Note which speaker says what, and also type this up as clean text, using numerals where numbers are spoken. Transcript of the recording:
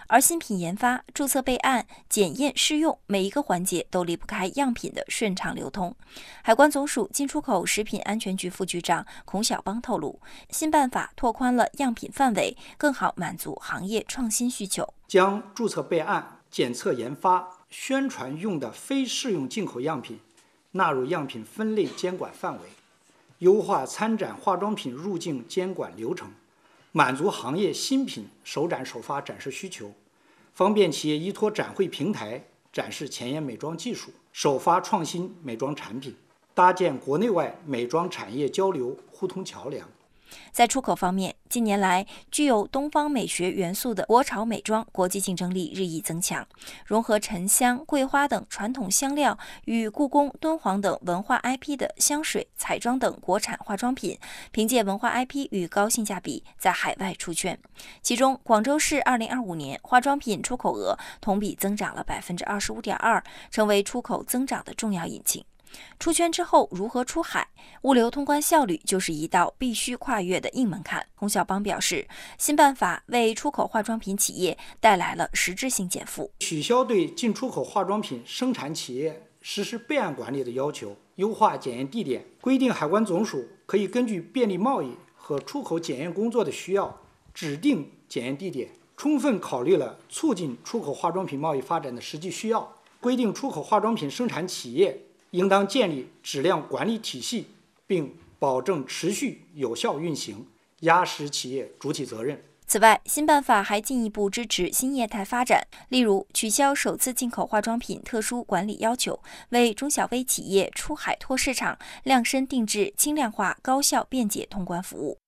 Speaker 1: 而新品研发、注册备案、检验、试用每一个环节都离不开样品的顺畅流通。海关总署进出口食品安全局副局长孔晓邦透露，新办法拓宽了样品范围，更好满足行业创新需求。
Speaker 2: 将注册备案、检测研发、宣传用的非适用进口样品纳入样品分类监管范围，优化参展化妆品入境监管流程，满足行业新品首展首发展示需求，方便企业依托展会平台展示前沿美妆技术，首发创新美妆产品，搭建国内外美妆产业交流互通桥梁。
Speaker 1: 在出口方面，近年来具有东方美学元素的国潮美妆国际竞争力日益增强，融合沉香、桂花等传统香料与故宫、敦煌等文化 IP 的香水、彩妆等国产化妆品，凭借文化 IP 与高性价比在海外出圈。其中，广州市2025年化妆品出口额同比增长了25.2%，成为出口增长的重要引擎。出圈之后如何出海？物流通关效率就是一道必须跨越的硬门槛。孔晓邦表示，新办法为出口化妆品企业带来了实质性减负，
Speaker 2: 取消对进出口化妆品生产企业实施备案管理的要求，优化检验地点，规定海关总署可以根据便利贸易和出口检验工作的需要，指定检验地点，充分考虑了促进出口化妆品贸易发展的实际需要，规定出口化妆品生产企业应当建立质量管理体系，并保证持续有效运行，压实企业主体责任。
Speaker 1: 此外，新办法还进一步支持新业态发展，例如取消首次进口化妆品特殊管理要求，为中小微企业出海拓市场量身定制轻量化、高效便捷通关服务。